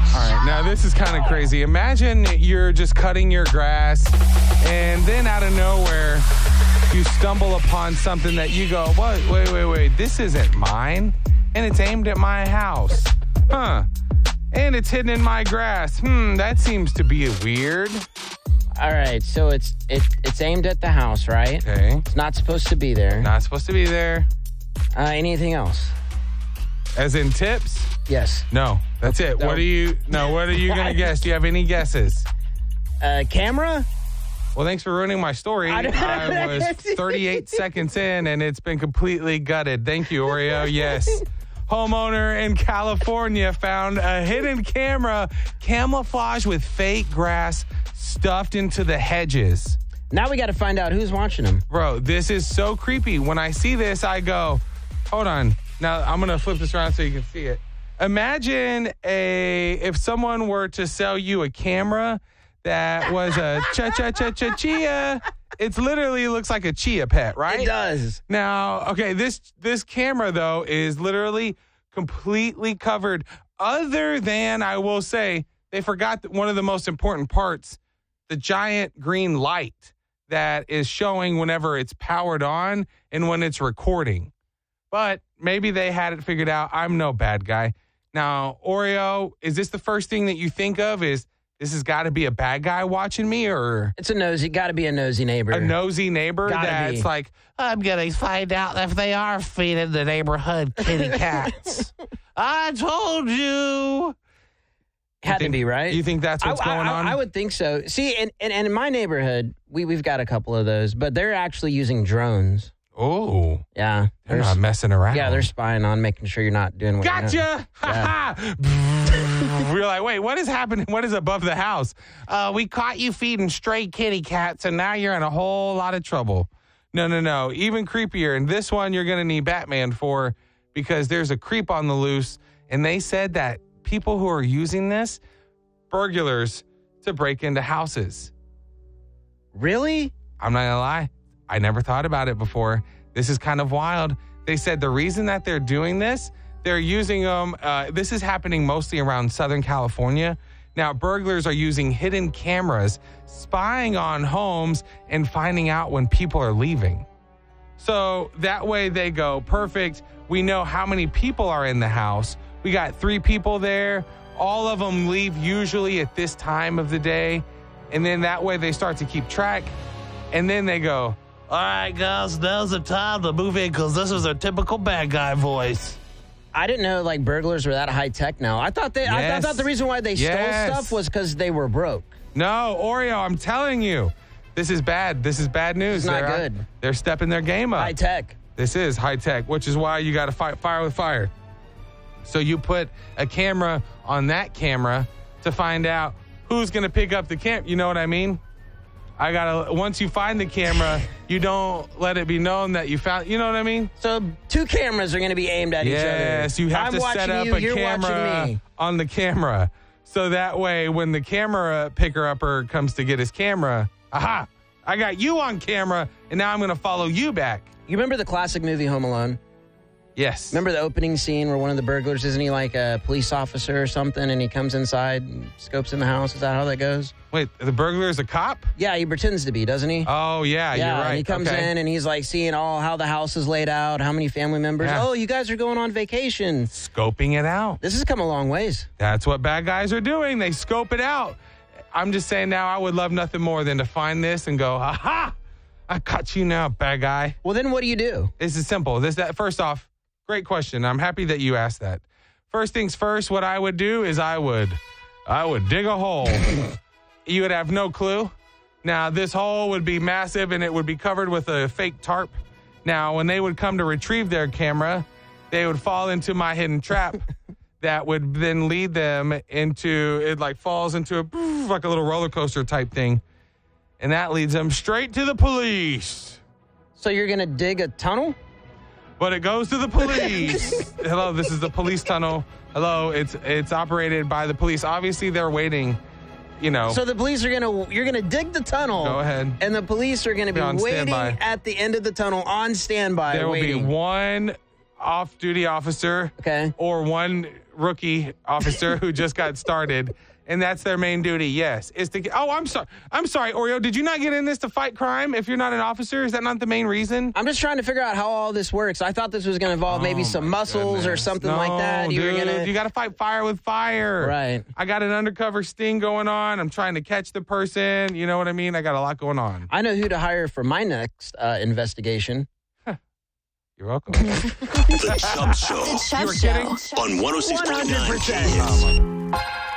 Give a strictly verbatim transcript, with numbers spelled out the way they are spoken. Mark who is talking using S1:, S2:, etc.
S1: All right, now this is kind of crazy. Imagine you're just cutting your grass, and then out of nowhere, you stumble upon something that you go, what? Wait, wait, wait, this isn't mine, and it's aimed at my house. Huh. And it's hidden in my grass. Hmm, that seems to be weird.
S2: All right, so it's it, it's aimed at the house, right?
S1: Okay.
S2: It's not supposed to be there.
S1: Not supposed to be there.
S2: Uh, anything else?
S1: As in tips?
S2: Yes.
S1: No, that's it.
S2: No.
S1: What are you, no, what are you going to guess? Do you have any guesses?
S2: Uh, camera?
S1: Well, thanks for ruining my story.
S2: I don't-
S1: I was thirty-eight seconds in, and it's been completely gutted. Thank you, Oreo. Yes. Homeowner in California found a hidden camera camouflaged with fake grass stuffed into the hedges.
S2: Now we got to find out who's watching them.
S1: Bro, this is so creepy. When I see this, I go, hold on. Now, I'm going to flip this around so you can see it. Imagine a if someone were to sell you a camera that was a cha-cha-cha-cha-chia. It's literally looks like a chia pet, right?
S2: It does.
S1: Now, okay, this this camera, though, is literally completely covered. Other than, I will say, they forgot that one of the most important parts, the giant green light that is showing whenever it's powered on and when it's recording. But maybe they had it figured out. I'm no bad guy. Now, Oreo, is this the first thing that you think of is this has got to be a bad guy watching me or
S2: It's a nosy, got to be a nosy neighbor.
S1: a nosy neighbor
S2: Gotta
S1: that's
S2: be.
S1: like, I'm going to find out if they are feeding the neighborhood kitty cats. I told you.
S2: Had
S1: You think-
S2: to be, right?
S1: You think that's what's
S2: I,
S1: going
S2: I,
S1: on?
S2: I would think so. See, and, and, and in my neighborhood, we, we've got a couple of those, but they're actually using drones.
S1: Oh,
S2: Yeah.
S1: they're
S2: They're
S1: not messing around.
S2: Yeah, they're spying on making sure you're not doing what you're doing.
S1: Gotcha! Ha ha! We're like, wait, what is happening? What is above the house? Uh, we caught you feeding stray kitty cats, and now you're in a whole lot of trouble. No, no, no. Even creepier. And this one you're going to need Batman for because there's a creep on the loose, and they said that people who are using this, burglars, to break into houses.
S2: Really?
S1: I'm not going to lie. I never thought about it before. This is kind of wild. They said the reason that they're doing this, they're using them. Uh, this is happening mostly around Southern California. Now, burglars are using hidden cameras, spying on homes and finding out when people are leaving. So that way they go, perfect. We know how many people are in the house. We got three people there. All of them leave usually at this time of the day. And then that way they start to keep track. And then they go, all right, guys, now's the time to move in because this is a typical bad guy voice.
S2: I didn't know like burglars were that high tech now. I thought they. I,
S1: Yes.
S2: I thought the reason why they
S1: Yes.
S2: stole stuff was because they were broke.
S1: No, Oreo, I'm telling you, this is bad. This is bad news.
S2: It's not
S1: they're,
S2: good.
S1: They're stepping their game up.
S2: High tech.
S1: This is high tech, which is why you got to fight fire with fire. So you put a camera on that camera to find out who's going to pick up the cam. You know what I mean? I gotta. Once you find the camera, you don't let it be known that you found. You know what I mean?
S2: So two cameras are going to be aimed at each other.
S1: Yes, you have
S2: I'm
S1: to
S2: watching
S1: set up
S2: you,
S1: a
S2: you're watching
S1: camera
S2: me.
S1: on the camera, so that way when the camera picker upper comes to get his camera, aha! I got you on camera, and now I'm going to follow you back.
S2: You remember the classic movie Home Alone?
S1: Yes.
S2: Remember the opening scene where one of the burglars, isn't he like a police officer or something, and he comes inside and scopes in the house? Is that how that goes?
S1: Wait, the burglar is a cop?
S2: Yeah, he pretends to be, doesn't he?
S1: Oh yeah,
S2: yeah,
S1: you're right.
S2: and he comes
S1: okay.
S2: in and he's like seeing all how the house is laid out, how many family members.
S1: Yeah.
S2: Oh, you guys are going on vacation.
S1: Scoping it out.
S2: This has come a long ways.
S1: That's what bad guys are doing. They scope it out. I'm just saying now I would love nothing more than to find this and go, aha! I caught you now, bad guy.
S2: Well, then what do you do?
S1: This is simple. This that first off, great question. I'm happy that you asked that. First things first, what I would do is I would I would dig a hole. You would have no clue. Now, this hole would be massive and it would be covered with a fake tarp. Now, when they would come to retrieve their camera, they would fall into my hidden trap that would then lead them into, it like falls into a, like a little roller coaster type thing. And that leads them straight to the police.
S2: So you're going to dig a tunnel?
S1: But it goes to the police. Hello, this is the police tunnel. Hello, it's it's operated by the police. Obviously, they're waiting, you know.
S2: So the police are going to, you're going to dig the tunnel.
S1: Go ahead.
S2: And the police are going to be
S1: On
S2: waiting
S1: standby.
S2: at the end of the tunnel on standby.
S1: there will
S2: waiting.
S1: be one off-duty officer
S2: Okay.
S1: or one rookie officer who just got started, and that's their main duty, yes, is to get, oh, I'm sorry. I'm sorry, Oreo. Did you not get in this to fight crime if you're not an officer? Is that not the main reason?
S2: I'm just trying to figure out how all this works. I thought this was going to involve maybe
S1: Oh,
S2: some
S1: my
S2: muscles or
S1: goodness.
S2: something
S1: No,
S2: like that. You
S1: dude,
S2: were gonna...
S1: you got to fight fire with fire.
S2: Right.
S1: I got an undercover sting going on. I'm trying to catch the person. You know what I mean? I got a lot going on.
S2: I know who to hire for my next uh, investigation.
S1: You're welcome.
S3: The Chubb Show
S4: The Chubb
S1: You were
S4: Show.
S1: kidding?
S3: on one oh six point nine
S4: one hundred percent.
S3: K H.